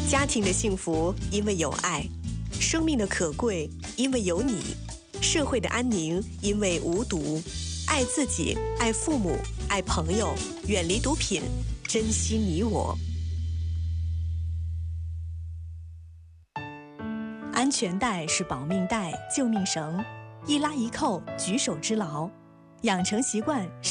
家庭的幸福因为有爱，生命的可贵因为有你，社会的安宁因为无毒。爱自己，爱父母，爱朋友，远离毒品，珍惜你我。 安全带是保命带、救命绳，一拉一扣，举手之劳。养成习惯